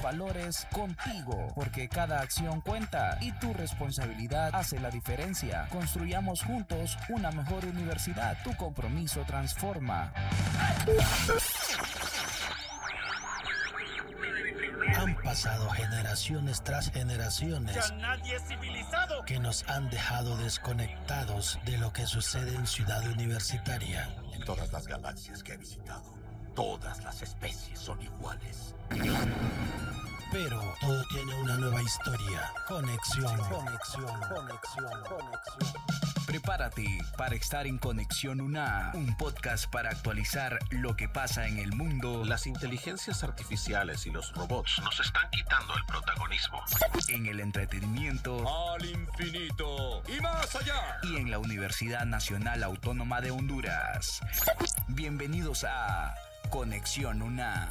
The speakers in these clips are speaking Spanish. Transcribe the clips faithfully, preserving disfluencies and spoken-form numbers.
valores contigo, porque cada acción cuenta y tu responsabilidad hace la diferencia. Construyamos juntos una mejor universidad. Tu compromiso transforma. Han pasado generaciones tras generaciones ¡Ya nadie es civilizado! que nos han dejado desconectados de lo que sucede en Ciudad Universitaria. En todas las galaxias que he visitado, todas las especies son iguales. Pero todo tiene una nueva historia. Conexión, conexión, conexión, conexión. Prepárate para estar en Conexión UNA, un podcast para actualizar lo que pasa en el mundo. Las inteligencias artificiales y los robots nos están quitando el protagonismo. En el entretenimiento. ¡Al infinito y más allá! Y en la Universidad Nacional Autónoma de Honduras. Bienvenidos a Conexión UNA.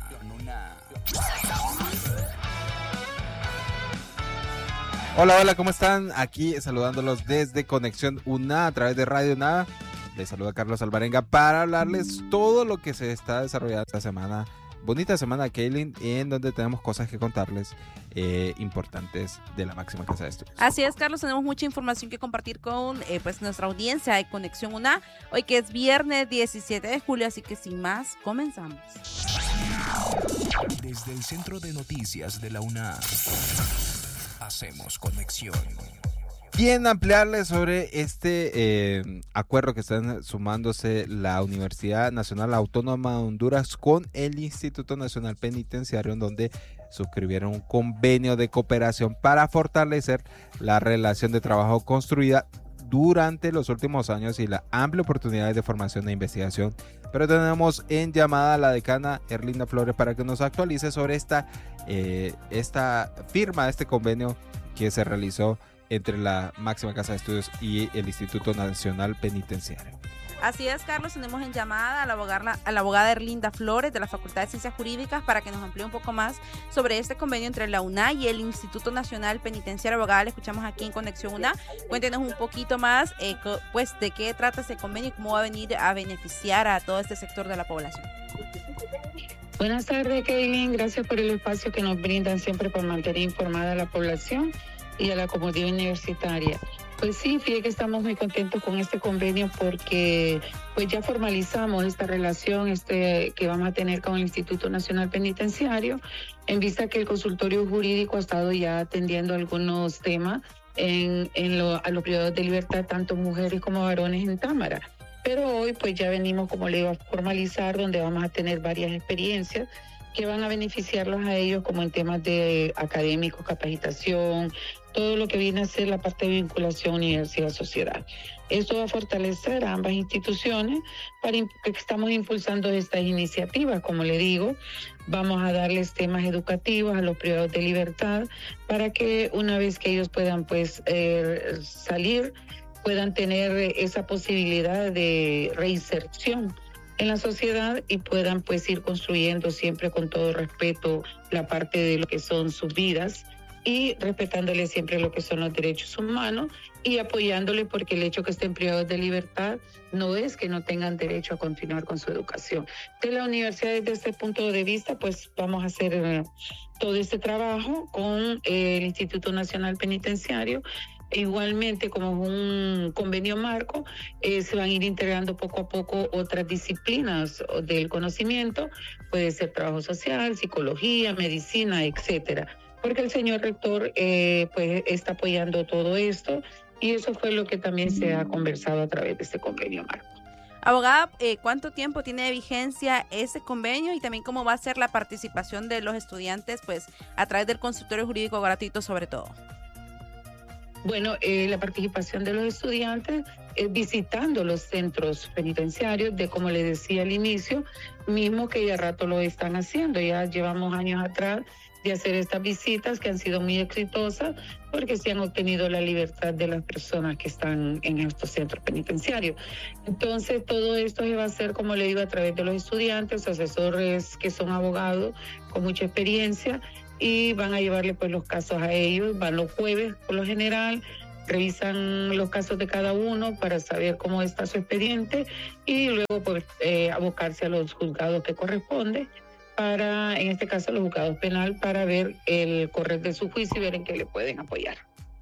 Hola, hola, ¿cómo están? Aquí saludándolos desde Conexión UNA a través de Radio UNA. Les saluda Carlos Alvarenga para hablarles todo lo que se está desarrollando esta semana. Bonita semana, Kaylin, en donde tenemos cosas que contarles eh, importantes de la máxima casa de estudios. Así es, Carlos, tenemos mucha información que compartir con eh, pues nuestra audiencia de Conexión UNA. Hoy que es viernes diecisiete de julio, así que sin más, comenzamos. Desde el Centro de Noticias de la UNA. Hacemos conexión. Bien, ampliarles sobre este eh, acuerdo que están sumándose la Universidad Nacional Autónoma de Honduras con el Instituto Nacional Penitenciario, en donde suscribieron un convenio de cooperación para fortalecer la relación de trabajo construida durante los últimos años y las amplias oportunidades de formación e investigación. Pero tenemos en llamada a la decana Erlinda Flores para que nos actualice sobre esta, eh, esta firma, este convenio que se realizó entre la máxima casa de estudios y el Instituto Nacional Penitenciario. Así es, Carlos, tenemos en llamada a la abogada, a la abogada Erlinda Flores de la Facultad de Ciencias Jurídicas para que nos amplíe un poco más sobre este convenio entre la UNA y el Instituto Nacional Penitenciario. Abogada, le escuchamos aquí en Conexión UNA. Cuéntenos un poquito más eh, pues, de qué trata este convenio y cómo va a venir a beneficiar a todo este sector de la población. Buenas tardes, Kaylin. Gracias por el espacio que nos brindan siempre para mantener informada a la población y a la comunidad universitaria. Pues sí, fíjate que estamos muy contentos con este convenio porque pues ya formalizamos esta relación este, que vamos a tener con el Instituto Nacional Penitenciario, en vista que el consultorio jurídico ha estado ya atendiendo algunos temas en, en lo, a los privados de libertad, tanto mujeres como varones en Támara. Pero hoy pues ya venimos, como le digo, a formalizar, donde vamos a tener varias experiencias que van a beneficiarlos a ellos, como en temas de académicos, capacitación, todo lo que viene a ser la parte de vinculación universidad-sociedad. Esto va a fortalecer a ambas instituciones para que estamos impulsando estas iniciativas. Como le digo, vamos a darles temas educativos a los privados de libertad para que una vez que ellos puedan pues eh, salir, puedan tener esa posibilidad de reinserción en la sociedad y puedan pues ir construyendo siempre con todo respeto la parte de lo que son sus vidas y respetándole siempre lo que son los derechos humanos y apoyándole, porque el hecho que estén privados de libertad no es que no tengan derecho a continuar con su educación. De la universidad, desde este punto de vista, pues vamos a hacer eh, todo este trabajo con eh, el Instituto Nacional Penitenciario. Igualmente, como es un convenio marco, eh, se van a ir integrando poco a poco otras disciplinas del conocimiento, puede ser trabajo social, psicología, medicina, etcétera, porque el señor rector eh, pues está apoyando todo esto y eso fue lo que también se ha conversado a través de este convenio marco. Abogada, eh, ¿cuánto tiempo tiene de vigencia ese convenio y también cómo va a ser la participación de los estudiantes pues a través del consultorio jurídico gratuito sobre todo? Bueno, eh, la participación de los estudiantes eh, visitando los centros penitenciarios, de como les decía al inicio, mismo que ya rato lo están haciendo. Ya llevamos años atrás de hacer estas visitas que han sido muy exitosas porque se han obtenido la libertad de las personas que están en estos centros penitenciarios. Entonces, todo esto se va a hacer, como le digo, a través de los estudiantes, asesores que son abogados con mucha experiencia, y van a llevarle pues los casos a ellos. Van los jueves por lo general, revisan los casos de cada uno para saber cómo está su expediente y luego pues eh, abocarse a los juzgados que corresponde para, en este caso, los juzgados penal, para ver el correr de su juicio y ver en qué le pueden apoyar.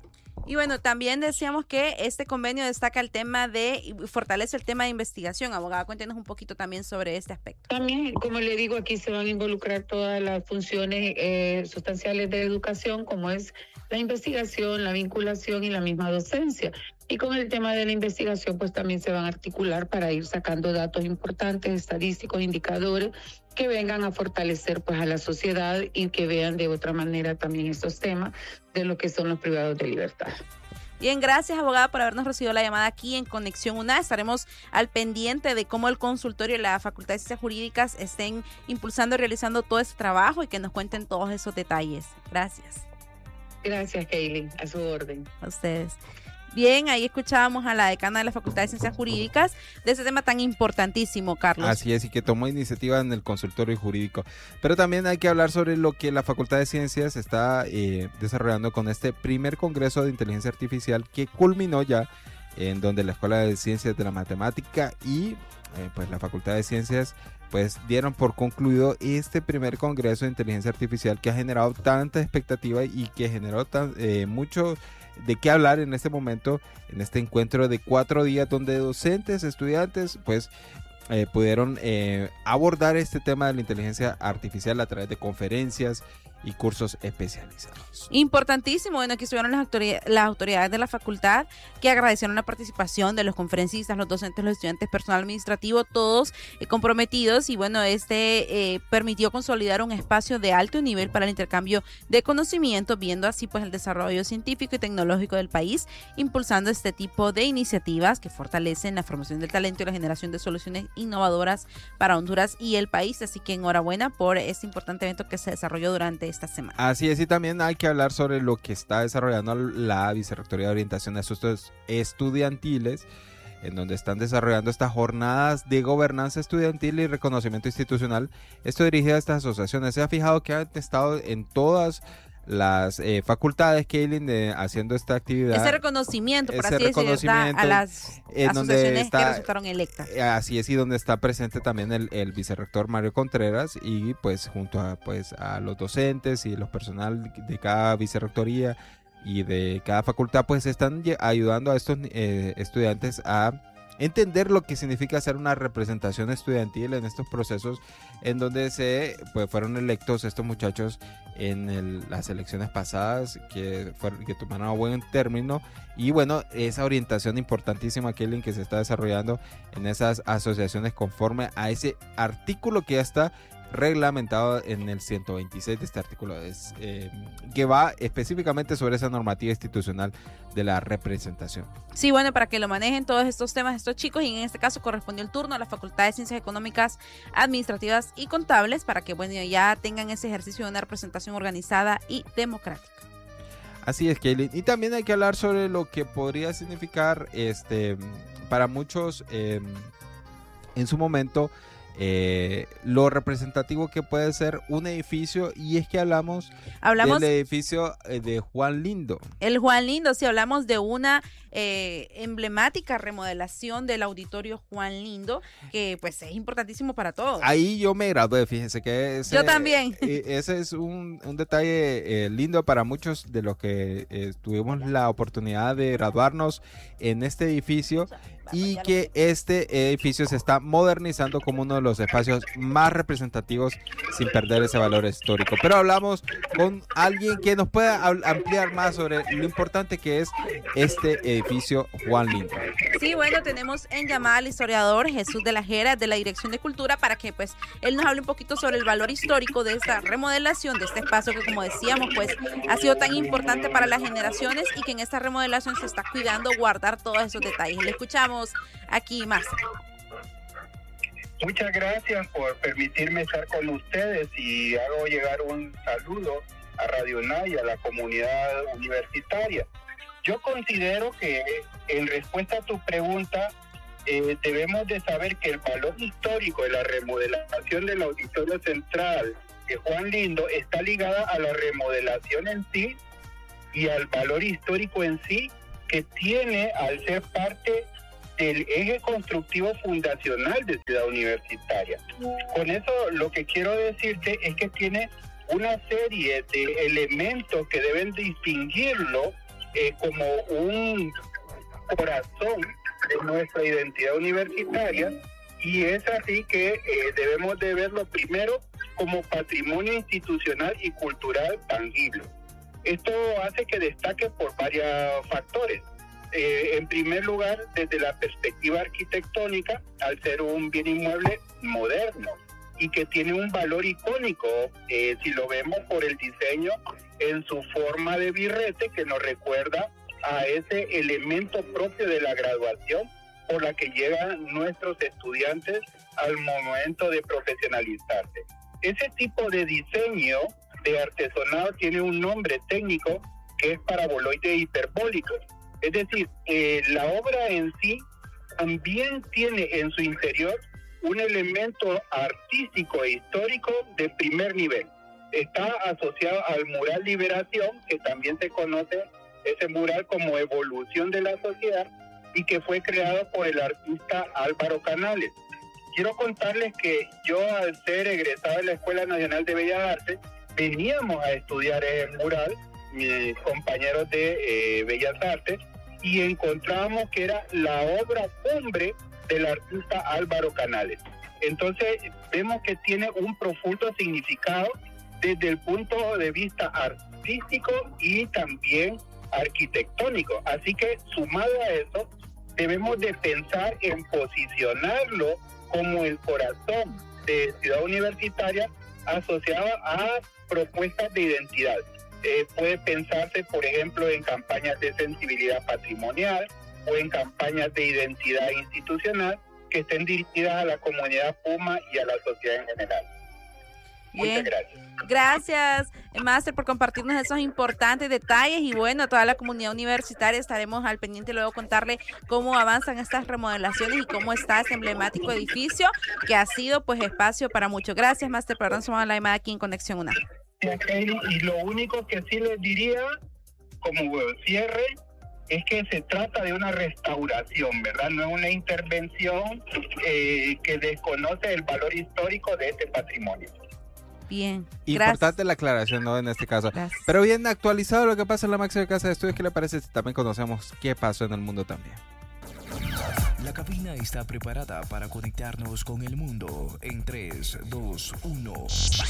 Y bueno, también decíamos que este convenio destaca el tema de, y fortalece el tema de investigación. Abogada, cuéntenos un poquito también sobre este aspecto. También, como le digo, aquí se van a involucrar todas las funciones eh, sustanciales de educación, como es la investigación, la vinculación y la misma docencia. Y con el tema de la investigación, pues también se van a articular para ir sacando datos importantes, estadísticos, indicadores, que vengan a fortalecer pues a la sociedad y que vean de otra manera también estos temas de lo que son los privados de libertad. Bien, gracias, abogada, por habernos recibido la llamada aquí en Conexión U N A. Estaremos al pendiente de cómo el consultorio y la Facultad de Ciencias Jurídicas estén impulsando y realizando todo este trabajo y que nos cuenten todos esos detalles. Gracias. Gracias, Kaylin. A su orden. A ustedes. Bien, ahí escuchábamos a la decana de la Facultad de Ciencias Jurídicas de ese tema tan importantísimo, Carlos. Así es, y que tomó iniciativa en el consultorio jurídico. Pero también hay que hablar sobre lo que la Facultad de Ciencias está eh, desarrollando con este primer Congreso de Inteligencia Artificial que culminó ya, en donde la Escuela de Ciencias de la Matemática y eh, pues la Facultad de Ciencias pues dieron por concluido este primer Congreso de Inteligencia Artificial que ha generado tanta expectativa y que generó tan, eh, mucho de qué hablar en este momento, en este encuentro de cuatro días donde docentes, estudiantes, pues eh, pudieron eh, abordar este tema de la inteligencia artificial a través de conferencias y cursos especializados. Importantísimo. Bueno, aquí estuvieron las, autoridad, las autoridades de la facultad que agradecieron la participación de los conferencistas, los docentes, los estudiantes, personal administrativo, todos eh, comprometidos y bueno, este eh, permitió consolidar un espacio de alto nivel para el intercambio de conocimientos, viendo así pues el desarrollo científico y tecnológico del país, impulsando este tipo de iniciativas que fortalecen la formación del talento y la generación de soluciones innovadoras para Honduras y el país. Así que enhorabuena por este importante evento que se desarrolló durante esta semana. Así es, y también hay que hablar sobre lo que está desarrollando la Vicerrectoría de Orientación de Asuntos Estudiantiles, en donde están desarrollando estas jornadas de gobernanza estudiantil y reconocimiento institucional. Esto dirigido a estas asociaciones. Se ha fijado que han estado en todas las eh, facultades, Kaylin, de, haciendo esta actividad. Ese reconocimiento, por ese así decirlo, a las asociaciones está, que resultaron electas. Así es, y donde está presente también el, el vicerrector Mario Contreras y pues junto a, pues, a los docentes y los personal de cada vicerrectoría y de cada facultad, pues están ayudando a estos eh, estudiantes a entender lo que significa hacer una representación estudiantil en estos procesos en donde se pues fueron electos estos muchachos en el, las elecciones pasadas que, fueron, que tomaron a buen término y bueno, esa orientación importantísima Kaylin, que se está desarrollando en esas asociaciones conforme a ese artículo que ya está reglamentado en el ciento veintiséis de este artículo es, eh, que va específicamente sobre esa normativa institucional de la representación. Sí, bueno, para que lo manejen todos estos temas estos chicos y en este caso correspondió el turno a la Facultad de Ciencias Económicas, Administrativas y Contables para que bueno, ya tengan ese ejercicio de una representación organizada y democrática. Así es, Kaylin. Y también hay que hablar sobre lo que podría significar este para muchos eh, en su momento Eh, lo representativo que puede ser un edificio, y es que hablamos, hablamos del edificio de Juan Lindo. El Juan Lindo, sí, hablamos de una eh, emblemática remodelación del auditorio Juan Lindo, que pues es importantísimo para todos. Ahí yo me gradué, fíjense que ese, yo también. Ese es un, un detalle eh, lindo para muchos de los que eh, tuvimos la oportunidad de graduarnos en este edificio. Y que este edificio se está modernizando como uno de los espacios más representativos sin perder ese valor histórico. Pero hablamos con alguien que nos pueda ampliar más sobre lo importante que es este edificio Juan Lindo. Sí, bueno, tenemos en llamada al historiador Jesús de la Jera de la Dirección de Cultura para que pues él nos hable un poquito sobre el valor histórico de esta remodelación de este espacio que, como decíamos, pues ha sido tan importante para las generaciones y que en esta remodelación se está cuidando guardar todos esos detalles. Le escuchamos aquí más. Muchas gracias por permitirme estar con ustedes y hago llegar un saludo a Radio U N A y a la comunidad universitaria. Yo considero que en respuesta a tu pregunta eh, debemos de saber que el valor histórico de la remodelación del Auditorio Central de Juan Lindo está ligada a la remodelación en sí y al valor histórico en sí que tiene al ser parte del eje constructivo fundacional de Ciudad Universitaria. Con eso lo que quiero decirte es que tiene una serie de elementos que deben distinguirlo eh, como un corazón de nuestra identidad universitaria, y es así que eh, debemos de verlo primero como patrimonio institucional y cultural tangible. Esto hace que destaque por varios factores. Eh, en primer lugar, desde la perspectiva arquitectónica, al ser un bien inmueble moderno y que tiene un valor icónico, eh, si lo vemos por el diseño en su forma de birrete, que nos recuerda a ese elemento propio de la graduación por la que llegan nuestros estudiantes al momento de profesionalizarse. Ese tipo de diseño de artesonado tiene un nombre técnico que es paraboloide hiperbólico. Es decir, eh, la obra en sí también tiene en su interior un elemento artístico e histórico de primer nivel. Está asociado al mural Liberación, que también se conoce ese mural como evolución de la sociedad y que fue creado por el artista Álvaro Canales. Quiero contarles que yo, al ser egresado de la Escuela Nacional de Bellas Artes, veníamos a estudiar el mural, mis compañeros de eh, Bellas Artes, y encontramos que era la obra cumbre del artista Álvaro Canales. Entonces vemos que tiene un profundo significado desde el punto de vista artístico y también arquitectónico. Así que sumado a eso, debemos de pensar en posicionarlo como el corazón de Ciudad Universitaria asociado a propuestas de identidad. Eh, puede pensarse, por ejemplo, en campañas de sensibilidad patrimonial o en campañas de identidad institucional que estén dirigidas a la comunidad Puma y a la sociedad en general. Bien. Muchas gracias. Gracias, Máster, por compartirnos esos importantes detalles, y bueno, a toda la comunidad universitaria estaremos al pendiente luego contarle cómo avanzan estas remodelaciones y cómo está este emblemático edificio que ha sido pues espacio para mucho. Gracias, Máster, por darnos la llamada aquí en Conexión UNAM. Y lo único que sí les diría como cierre es que se trata de una restauración, ¿verdad? No es una intervención eh, que desconoce el valor histórico de este patrimonio. Bien, importante gracias. la aclaración, ¿no? En este caso. Gracias. Pero bien actualizado lo que pasa en la máxima casa de estudios, ¿qué le parece si también conocemos qué pasó en el mundo también? La cabina está preparada para conectarnos con el mundo en tres, dos, uno.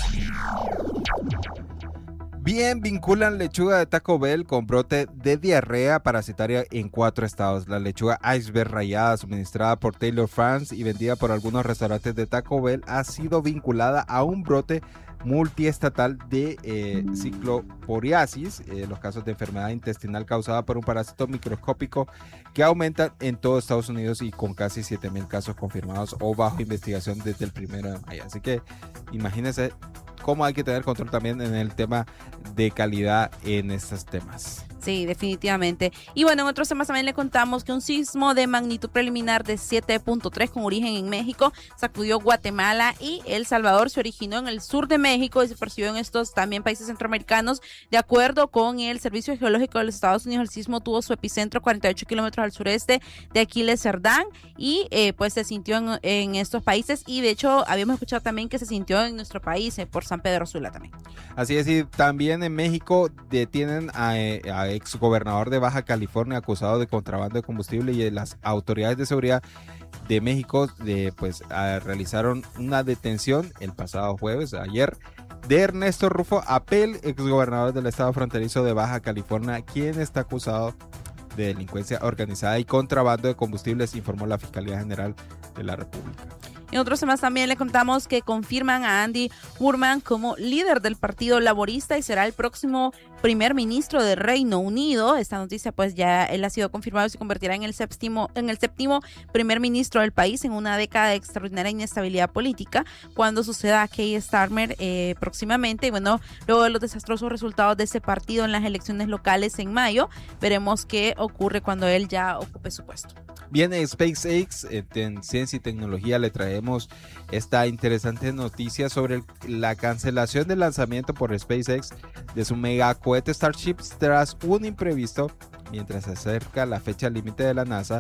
Bien, vinculan lechuga de Taco Bell con brote de diarrea parasitaria en cuatro estados. La lechuga iceberg rallada suministrada por Taylor France y vendida por algunos restaurantes de Taco Bell ha sido vinculada a un brote multiestatal de eh, cicloporiasis, eh, los casos de enfermedad intestinal causada por un parásito microscópico que aumentan en todo Estados Unidos y con casi siete mil casos confirmados o bajo investigación desde el primero de mayo. Así que imagínense cómo hay que tener control también en el tema de calidad en estos temas. Sí, definitivamente. Y bueno, en otros temas también le contamos que un sismo de magnitud preliminar de siete punto tres con origen en México sacudió Guatemala y El Salvador. Se originó en el sur de México y se percibió en estos también países centroamericanos. De acuerdo con el Servicio Geológico de los Estados Unidos, el sismo tuvo su epicentro cuarenta y ocho kilómetros al sureste de Aquiles Cerdán y eh, pues se sintió en, en estos países, y de hecho habíamos escuchado también que se sintió en nuestro país, eh, por San Pedro Sula también. Así es, y también en México detienen a, a exgobernador de Baja California acusado de contrabando de combustible, y las autoridades de seguridad de México de, pues, a, realizaron una detención el pasado jueves, ayer, de Ernesto Rufo Apel, exgobernador del estado fronterizo de Baja California, quien está acusado de delincuencia organizada y contrabando de combustibles, informó la Fiscalía General de la República. En otros temas también le contamos que confirman a Andy Burnham como líder del Partido Laborista y será el próximo primer ministro de Reino Unido. Esta noticia pues ya él ha sido confirmado y se convertirá en el séptimo, en el séptimo primer ministro del país en una década de extraordinaria inestabilidad política cuando suceda a Keir Starmer eh, próximamente. Y bueno, luego de los desastrosos resultados de ese partido en las elecciones locales en mayo, veremos qué ocurre cuando él ya ocupe su puesto. Viene SpaceX, eh, en ciencia y tecnología le traemos esta interesante noticia sobre el, la cancelación del lanzamiento por SpaceX de su megacohete Starship tras un imprevisto mientras se acerca la fecha límite de la NASA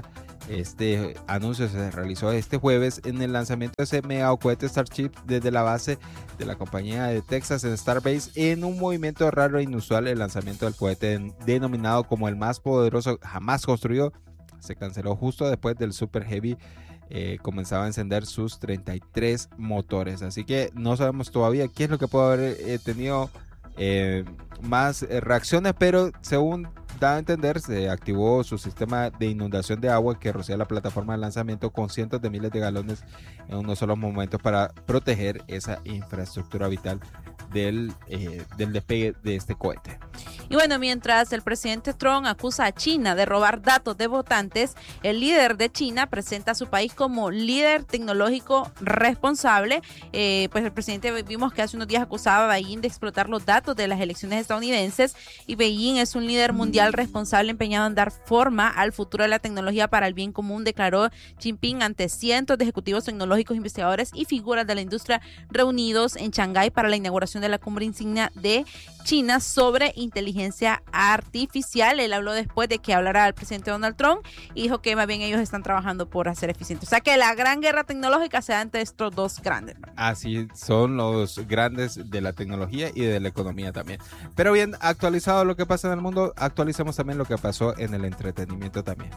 Este anuncio se realizó este jueves en el lanzamiento de ese mega cohete Starship desde la base de la compañía de Texas en Starbase, en un movimiento raro e inusual. El lanzamiento del cohete, denominado como el más poderoso jamás construido, se canceló justo después del Super Heavy eh, comenzaba a encender sus treinta y tres motores. Así que no sabemos todavía qué es lo que puede haber eh, tenido eh, más eh, reacciones, pero según da a entender, se activó su sistema de inundación de agua que rocía la plataforma de lanzamiento con cientos de miles de galones en unos solos momentos para proteger esa infraestructura vital del, eh, del despegue de este cohete. Y bueno, mientras el presidente Trump acusa a China de robar datos de votantes, el líder de China presenta a su país como líder tecnológico responsable. Eh, pues el presidente, vimos que hace unos días acusaba a Beijing de explotar los datos de las elecciones estadounidenses, y Beijing es un líder mundial responsable empeñado en dar forma al futuro de la tecnología para el bien común, declaró Jinping ante cientos de ejecutivos tecnológicos, investigadores y figuras de la industria reunidos en Shanghái para la inauguración de la cumbre insignia de China sobre inteligencia artificial. Él habló después de que hablara el presidente Donald Trump y dijo que más bien ellos están trabajando por hacer eficientes. O sea que la gran guerra tecnológica se da entre estos dos grandes. Así son los grandes de la tecnología y de la economía también. Pero bien, actualizado lo que pasa en el mundo, actualicemos también lo que pasó en el entretenimiento también.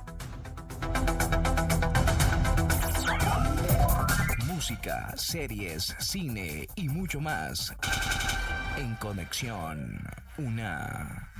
Música, series, cine y mucho más. En Conexión, una.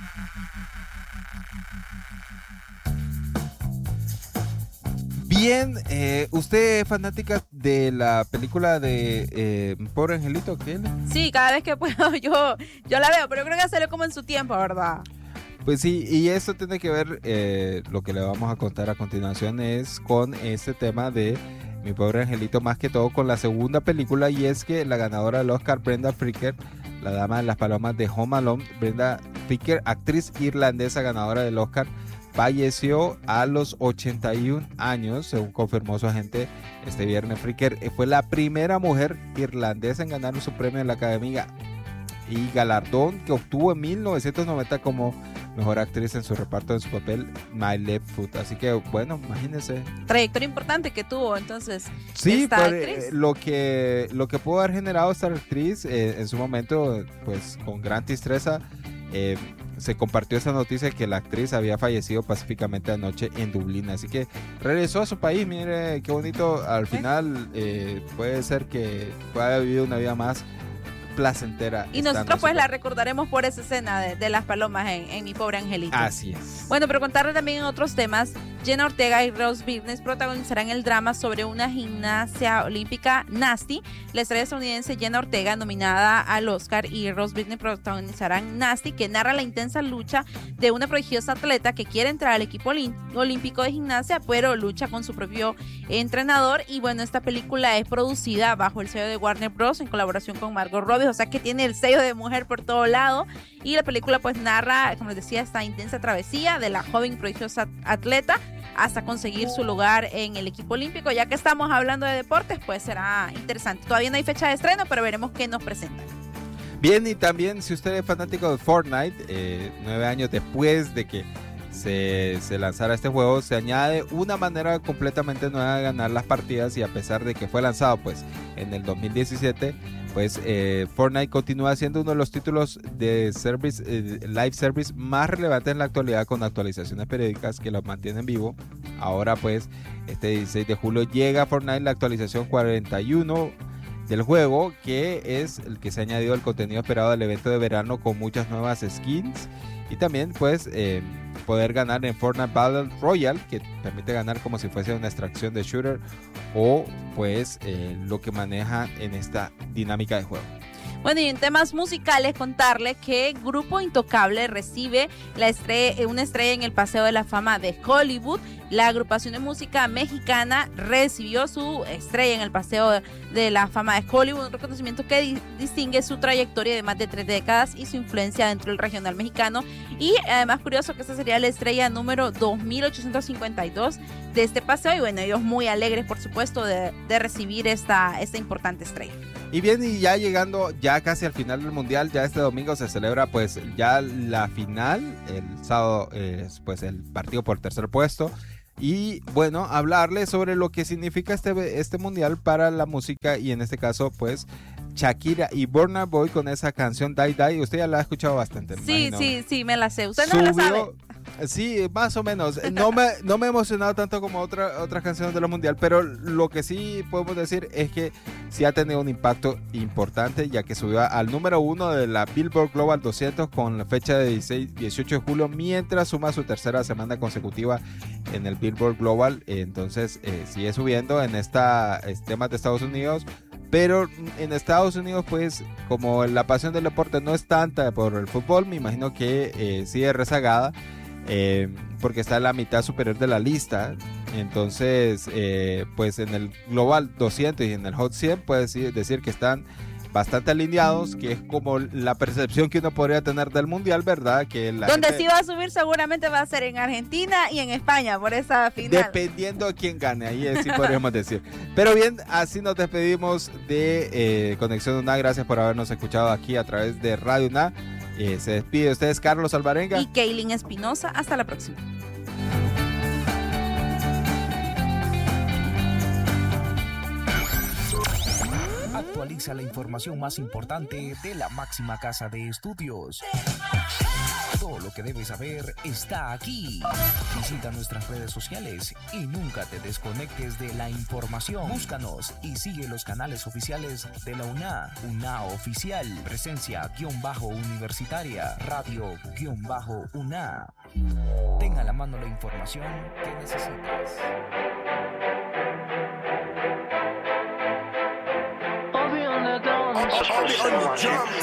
Bien, eh, ¿usted es fanática de la película de eh, Pobre Angelito? ¿Qué? Sí, cada vez que puedo yo, yo la veo, pero yo creo que salió como en su tiempo, ¿verdad? Pues sí, y eso tiene que ver, eh, lo que le vamos a contar a continuación es con este tema de Mi Pobre Angelito, más que todo con la segunda película, y es que la ganadora del Oscar, Brenda Fricker, la dama de las palomas de Home Alone, Brenda Fricker, actriz irlandesa ganadora del Oscar, falleció a los ochenta y un años, según confirmó su agente este viernes. Fricker fue la primera mujer irlandesa en ganar su premio de la Academia y galardón que obtuvo en mil novecientos noventa como mejor actriz en su reparto en su papel My Left Foot. Así que bueno, imagínense. Trayectoria importante que tuvo entonces sí, esta por, actriz. Eh, lo que lo que pudo haber generado esta actriz eh, en su momento, pues con gran tristeza, eh, se compartió esa noticia que la actriz había fallecido pacíficamente anoche en Dublín. Así que regresó a su país. Mire qué bonito. Al final eh, puede ser que pueda haber vivido una vida más placentera. Y nosotros pues la recordaremos por esa escena de, de las palomas en, en Mi Pobre Angelito. Así es. Bueno, pero contarle también en otros temas, Jenna Ortega y Rose Byrne protagonizarán el drama sobre una gimnasia olímpica Nasty. La estrella estadounidense Jenna Ortega, nominada al Oscar, y Rose Byrne protagonizarán Nasty, que narra la intensa lucha de una prodigiosa atleta que quiere entrar al equipo olímpico de gimnasia, pero lucha con su propio entrenador. Y bueno, esta película es producida bajo el sello de Warner Bros. En colaboración con Margot Robbie, o sea que tiene el sello de mujer por todo lado. Y la película pues narra, como les decía, esta intensa travesía de la joven prodigiosa atleta hasta conseguir su lugar en el equipo olímpico. Ya que estamos hablando de deportes, pues será interesante. Todavía no hay fecha de estreno, pero veremos qué nos presentan. Bien, y también si usted es fanático de Fortnite, eh, nueve años después de que se, se lanzara este juego, se añade una manera completamente nueva de ganar las partidas, y a pesar de que fue lanzado pues en el dos mil diecisiete, pues eh, Fortnite continúa siendo uno de los títulos de service, eh, live service más relevantes en la actualidad, con actualizaciones periódicas que los mantienen vivo. Ahora pues este dieciséis de julio llega a Fortnite la actualización cuarenta y uno del juego, que es el que se ha añadido al contenido esperado del evento de verano, con muchas nuevas skins y también pues eh, poder ganar en Fortnite Battle Royale, que permite ganar como si fuese una extracción de shooter, o pues eh, lo que maneja en esta dinámica de juego. Bueno, y en temas musicales, contarle que Grupo Intocable recibe la estrella, una estrella en el Paseo de la Fama de Hollywood. La agrupación de música mexicana recibió su estrella en el Paseo de la Fama de Hollywood, un reconocimiento que di- distingue su trayectoria de más de tres décadas y su influencia dentro del regional mexicano. Y además curioso que esta sería la estrella número dos mil ochocientos cincuenta y dos de este paseo, y bueno, ellos muy alegres por supuesto de, de recibir esta, esta importante estrella. Y bien, y ya llegando ya casi al final del mundial, ya este domingo se celebra pues ya la final, el sábado es pues el partido por tercer puesto. y bueno, hablarles sobre lo que significa este, este mundial para la música y en este caso pues Shakira y Burna Boy con esa canción Die Die. Usted ya la ha escuchado bastante. Sí, imagino. sí, sí, me la sé. Usted no la sabe. Sí, más o menos. No me, no me he emocionado tanto como otra, otras canciones de la mundial, pero lo que sí podemos decir es que sí ha tenido un impacto importante, ya que subió al número uno de la Billboard Global doscientos con la fecha de dieciséis, dieciocho de julio, mientras suma su tercera semana consecutiva en el Billboard Global. Entonces eh, sigue subiendo en esta eh, temas de Estados Unidos. Pero en Estados Unidos, pues, como la pasión del deporte no es tanta por el fútbol, me imagino que eh, sigue rezagada. Eh, porque está en la mitad superior de la lista. Entonces eh, pues en el Global doscientos y en el Hot cien puedes decir que están bastante alineados, que es como la percepción que uno podría tener del mundial, ¿verdad? Que la donde gente, sí va a subir seguramente va a ser en Argentina y en España por esa final. Dependiendo de quién gane, ahí sí podríamos decir. Pero bien, así nos despedimos de eh, Conexión UNA. Gracias por habernos escuchado aquí a través de Radio UNA. Eh, se despide de ustedes Carlos Alvarenga y Kaylin Espinosa. Hasta la próxima. Actualiza la información más importante de la máxima casa de estudios. Todo lo que debes saber está aquí. Visita nuestras redes sociales y nunca te desconectes de la información. Búscanos y sigue los canales oficiales de la UNA. UNA Oficial, presencia guión bajo universitaria, radio guión bajo UNA. Tenga a la mano la información que necesitas. I'll be on the